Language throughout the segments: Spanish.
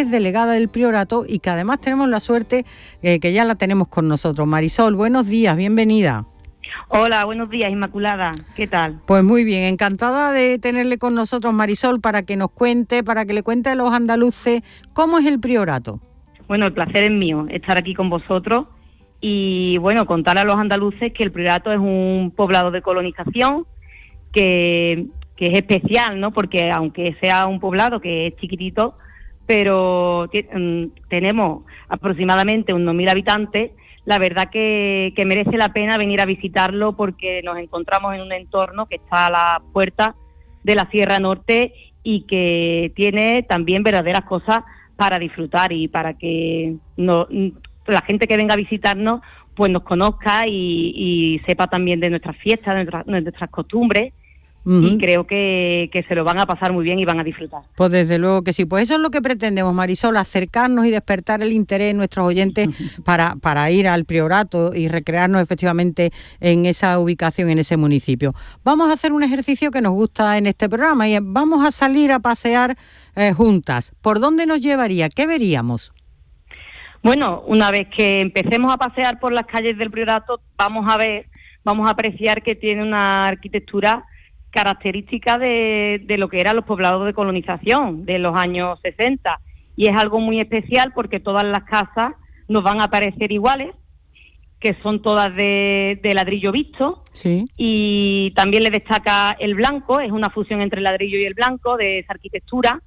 es delegada del Priorato y que además tenemos la suerte que ya la tenemos con nosotros. Marisol, buenos días, bienvenida. Hola, buenos días, Inmaculada. ¿Qué tal? Pues muy bien, encantada de tenerle con nosotros, Marisol, para que nos cuente, para que le cuente a los andaluces cómo es el Priorato. Bueno, el placer es mío estar aquí con vosotros y, bueno, contar a los andaluces que el Priorato es un poblado de colonización que es especial, ¿no? Porque aunque sea un poblado que es chiquitito, pero tenemos aproximadamente unos 1.000 habitantes. La verdad que merece la pena venir a visitarlo porque nos encontramos en un entorno que está a la puerta de la Sierra Norte y que tiene también verdaderas cosas para disfrutar y para que la gente que venga a visitarnos pues nos conozca y sepa también de nuestras fiestas, de nuestras costumbres. Y creo que se lo van a pasar muy bien y van a disfrutar. Pues desde luego que sí. Pues eso es lo que pretendemos, Marisol, acercarnos y despertar el interés de nuestros oyentes para ir al Priorato y recrearnos efectivamente en esa ubicación, en ese municipio. Vamos a hacer un ejercicio que nos gusta en este programa y vamos a salir a pasear juntas. ¿Por dónde nos llevaría? ¿Qué veríamos? Bueno, una vez que empecemos a pasear por las calles del Priorato, vamos a apreciar que tiene una arquitectura característica de lo que eran los poblados de colonización de los años 60 y es algo muy especial porque todas las casas nos van a parecer iguales, que son todas de ladrillo visto. Sí. Y también le destaca el blanco, es una fusión entre el ladrillo y el blanco de esa arquitectura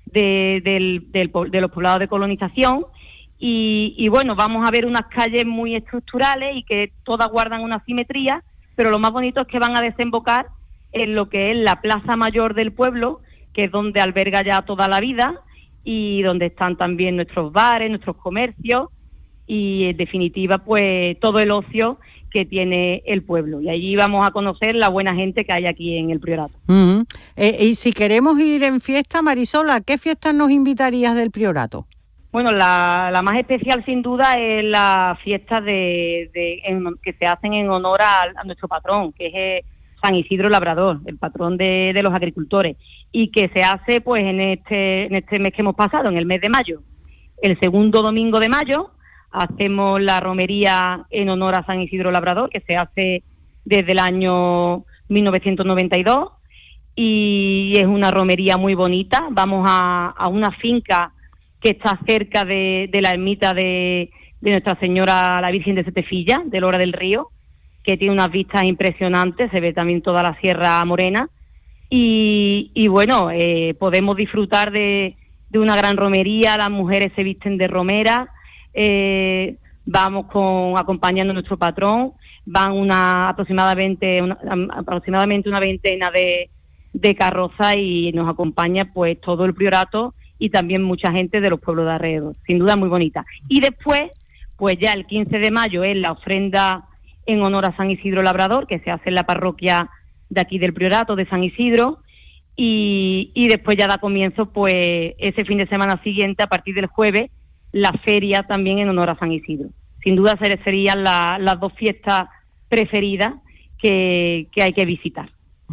de los poblados de colonización y bueno, vamos a ver unas calles muy estructurales y que todas guardan una simetría, pero lo más bonito es que van a desembocar en lo que es la Plaza Mayor del pueblo, que es donde alberga ya toda la vida y donde están también nuestros bares, nuestros comercios y, en definitiva, pues todo el ocio que tiene el pueblo. Y allí vamos a conocer la buena gente que hay aquí en el Priorato. Y si queremos ir en fiesta, Marisol, ¿a qué fiestas nos invitarías del Priorato? Bueno, la más especial sin duda es la fiesta que se hacen en honor a nuestro patrón, que es San Isidro Labrador, el patrón de los agricultores, y que se hace pues en este mes que hemos pasado, en el mes de mayo. El segundo domingo de mayo hacemos la romería en honor a San Isidro Labrador, que se hace desde el año 1992, y es una romería muy bonita. Vamos a una finca que está cerca de la ermita de Nuestra Señora la Virgen de Setefilla, de Lora del Río, que tiene unas vistas impresionantes, se ve también toda la Sierra Morena y bueno, podemos disfrutar de una gran romería, las mujeres se visten de romera, vamos acompañando a nuestro patrón, van aproximadamente una veintena de carrozas y nos acompaña pues todo el Priorato y también mucha gente de los pueblos de alrededor, sin duda muy bonita. Y después, pues ya el 15 de mayo es la ofrenda en honor a San Isidro Labrador, que se hace en la parroquia de aquí del Priorato de San Isidro, y después ya da comienzo, pues, ese fin de semana siguiente, a partir del jueves, la feria también en honor a San Isidro. Sin duda serían las dos fiestas preferidas que hay que visitar.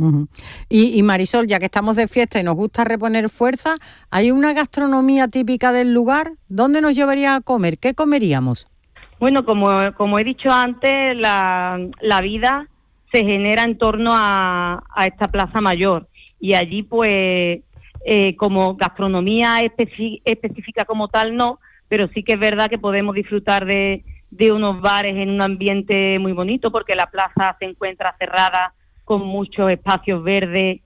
Y Marisol, ya que estamos de fiesta y nos gusta reponer fuerza, ¿hay una gastronomía típica del lugar? ¿Dónde nos llevaría a comer? ¿Qué comeríamos? Bueno, como he dicho antes, la vida se genera en torno a esta Plaza Mayor y allí pues como gastronomía específica como tal no, pero sí que es verdad que podemos disfrutar de unos bares en un ambiente muy bonito porque la plaza se encuentra cerrada con muchos espacios verdes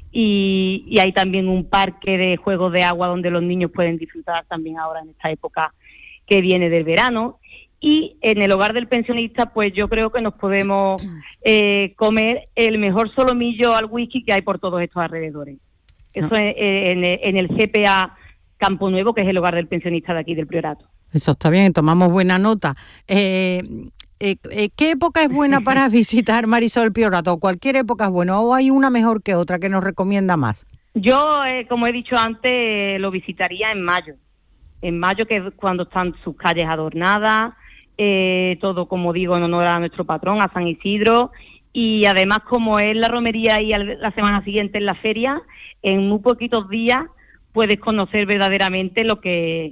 y hay también un parque de juegos de agua donde los niños pueden disfrutar también ahora en esta época que viene del verano. Y en el hogar del pensionista, pues yo creo que nos podemos comer el mejor solomillo al whisky que hay por todos estos alrededores. Eso es en el CPA Campo Nuevo, que es el hogar del pensionista de aquí del Priorato. Eso está bien, tomamos buena nota. ¿Qué época es buena para visitar, Marisol, Priorato? ¿Cualquier época es buena o hay una mejor que otra que nos recomienda más? Yo, como he dicho antes, lo visitaría en mayo. En mayo, que es cuando están sus calles adornadas, todo, como digo, en honor a nuestro patrón, a San Isidro, y además como es la romería y la semana siguiente en la feria, en muy poquitos días puedes conocer verdaderamente lo que